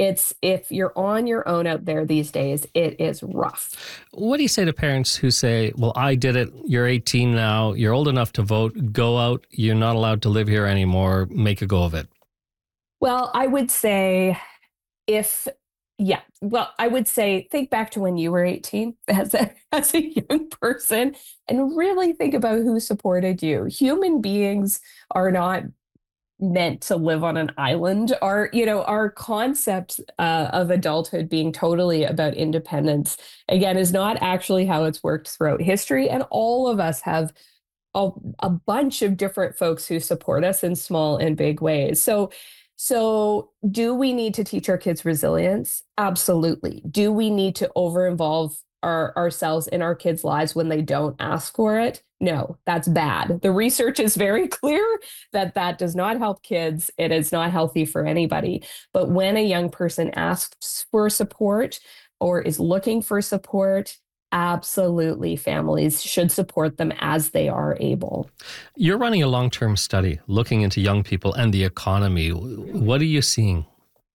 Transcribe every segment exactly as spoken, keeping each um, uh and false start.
It's if you're on your own out there these days, it is rough. What do you say to parents who say, well, I did it, you're eighteen now, you're old enough to vote, go out, you're not allowed to live here anymore, make a go of it? Well, I would say if, yeah, well, I would say think back to when you were eighteen as a, as a young person and really think about who supported you. Human beings are not meant to live on an island. Our, you know, our concept uh, of adulthood being totally about independence, again, is not actually how it's worked throughout history. And all of us have a, a bunch of different folks who support us in small and big ways. So, so do we need to teach our kids resilience? Absolutely. Do we need to over involve our, ourselves in our kids' lives when they don't ask for it? No, that's bad. The research is very clear that that does not help kids. It is not healthy for anybody. But when a young person asks for support or is looking for support, absolutely, families should support them as they are able. You're running a long-term study looking into young people and the economy. What are you seeing?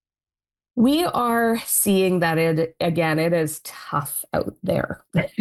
We are seeing that it, again, it is tough out there.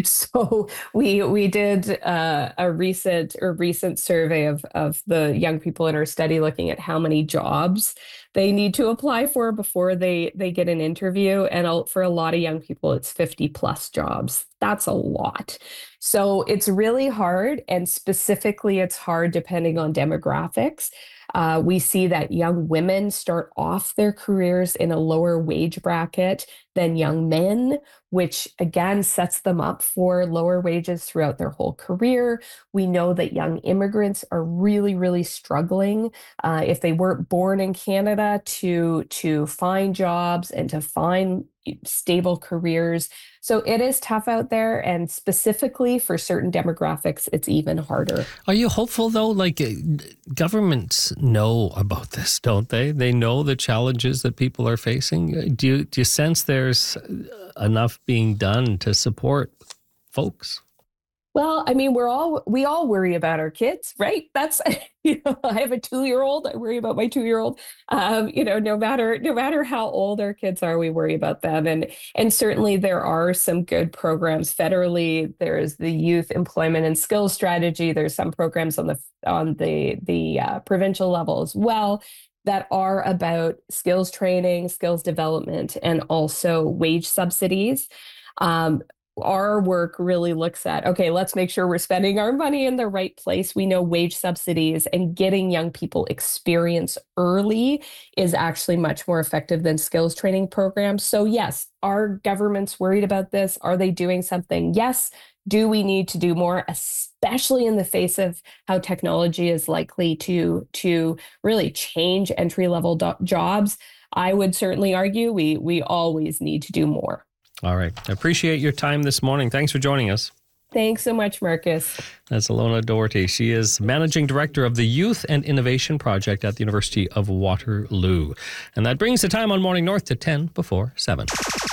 So we we did uh, a recent or recent survey of of the young people in our study, looking at how many jobs they need to apply for before they they get an interview. And for a lot of young people, it's fifty plus jobs. That's a lot. So it's really hard, and specifically, it's hard depending on demographics. Uh, we see that young women start off their careers in a lower wage bracket than young men, which again sets them up for lower wages throughout their whole career. We know that young immigrants are really, really struggling uh, if they weren't born in Canada to, to find jobs and to find stable careers. So it is tough out there, and specifically for certain demographics, it's even harder. Are you hopeful though? Like uh, governments know about this, don't they? They know the challenges that people are facing. Do you, do you sense there's enough being done to support folks? Well, I mean, we're all we all worry about our kids, right? That's, you know, I have a two-year-old. I worry about my two-year-old. Um, you know, no matter no matter how old our kids are, we worry about them. And and certainly there are some good programs federally. There's the Youth Employment and Skills Strategy. There's some programs on the on the the uh, provincial level as well that are about skills training, skills development, and also wage subsidies. Um, Our work really looks at, okay, let's make sure we're spending our money in the right place. We know wage subsidies and getting young people experience early is actually much more effective than skills training programs. So yes, are governments worried about this? Are they doing something? Yes. Do we need to do more, especially in the face of how technology is likely to, to really change entry-level do- jobs? I would certainly argue we we always need to do more. All right. I appreciate your time this morning. Thanks for joining us. Thanks so much, Marcus. That's Ilona Doherty. She is Managing Director of the Youth and Innovation Project at the University of Waterloo. And that brings the time on Morning North to ten before seven.